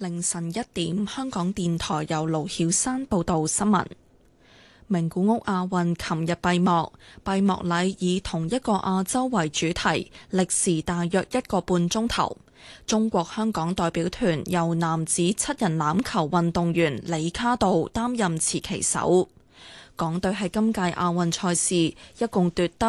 凌晨1點，香港電台由盧曉山報道新聞。名古屋亞運琴日閉幕，閉幕禮以同一個亞洲為主題，歷時大約1個半鐘頭。中國香港代表團由男子7人欖球運動員李卡道擔任持旗手。港隊喺今屆亞運賽事一共奪得